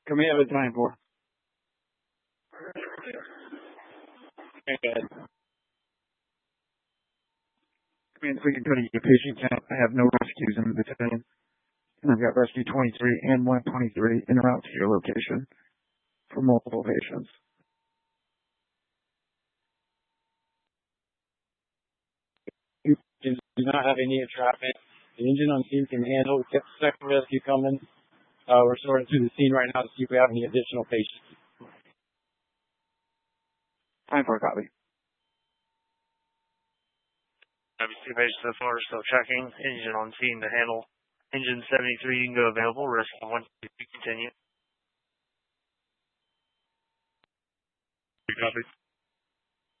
Can we have a time for? Okay. I mean, if we can go to your patient count, I have no rescues in the battalion. And I've got rescue 23 and 123 en route to your location for multiple patients. You do not have any traffic. The engine on scene can handle. We've got the second rescue coming. We're sorting through the scene right now to see if we have any additional patients. Time for a copy. Obviously, patients so far still checking. Engine on scene to handle. Engine 73, you can go available. Rescue 1, continue. Copy.